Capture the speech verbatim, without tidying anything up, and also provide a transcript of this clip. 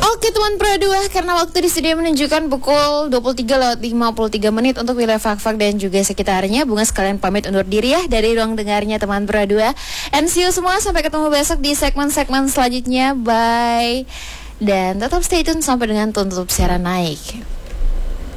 Oke teman Pro dua, karena waktu di studio menunjukkan pukul dua puluh tiga lewat lima puluh tiga menit untuk wilayah Fak-Fak dan juga sekitarnya. Bunga sekalian pamit undur diri ya dari ruang dengarnya teman Pro dua. And see you semua, sampai ketemu besok di segmen-segmen selanjutnya. Bye. Dan tetap stay tune sampai dengan tutup siaran naik.